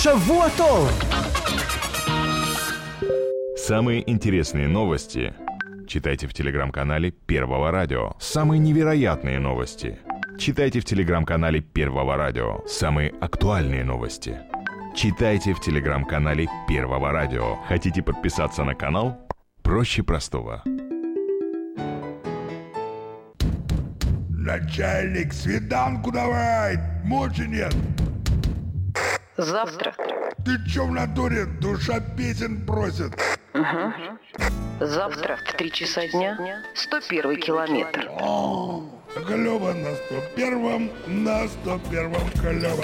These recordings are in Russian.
Шавуа Тов! Самые интересные новости читайте в телеграм-канале Первого радио. Самые невероятные новости читайте в телеграм-канале Первого радио. Самые актуальные новости читайте в телеграм-канале Первого радио. Хотите подписаться на канал? Проще простого. Начальник, свиданку давай! Мочи нет! Завтра. Ты чё в натуре? Душа песен просит. Завтра в 3 часа дня 101 километр. Клёво на 101-м, на 101-м клёво.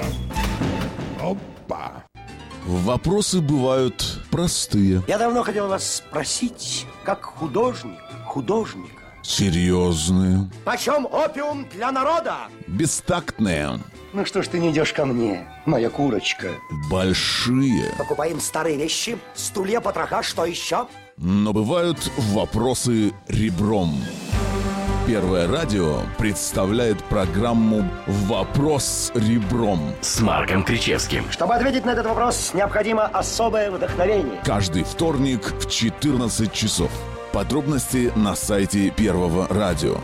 Опа! Вопросы бывают простые. Я давно хотел вас спросить, как художника. Серьезные. Почем опиум для народа? Бестактные. Ну что ж ты не идешь ко мне, моя курочка? Большие. Покупаем старые вещи, стулья, потроха, что еще? Но бывают вопросы ребром. Первое радио представляет программу «Вопрос ребром» с Марком Кричевским. Чтобы ответить на этот вопрос, необходимо особое вдохновение. Каждый вторник в 14 часов. Подробности на сайте Первого радио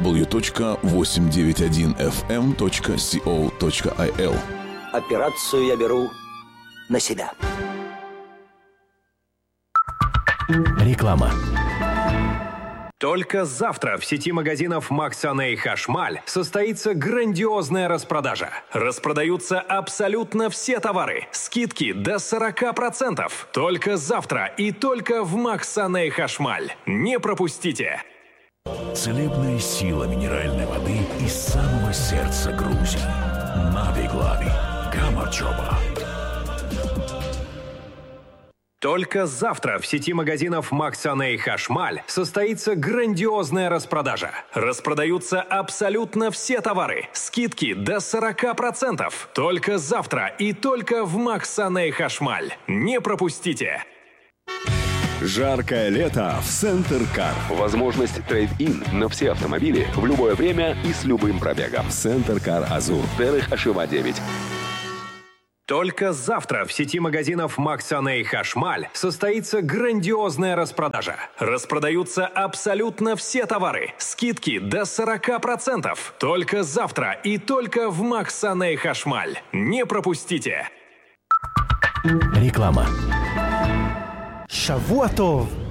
www.891fm.co.il. Операцию я беру на себя. Реклама. Только завтра в сети магазинов Максаней Хашмаль состоится грандиозная распродажа. Распродаются абсолютно все товары. Скидки до 40%. Только завтра и только в Максаней Хашмаль. Не пропустите! Целебная сила минеральной воды из самого сердца Грузии. Нави-Глави. Гамарчоба. Только завтра в сети магазинов Максаней Хашмаль состоится грандиозная распродажа. Распродаются абсолютно все товары. Скидки до 40%. Только завтра и только в Максаней Хашмаль. Не пропустите! Жаркое лето в Центр Кар. Возможность трейд-ин на все автомобили в любое время и с любым пробегом. Центр Кар Азур. Терых Ашива 9. Только завтра в сети магазинов Максаней Хашмаль состоится грандиозная распродажа. Распродаются абсолютно все товары. Скидки до 40%. Только завтра и только в Максаней Хашмаль. Не пропустите! Реклама. Шавуа Тов!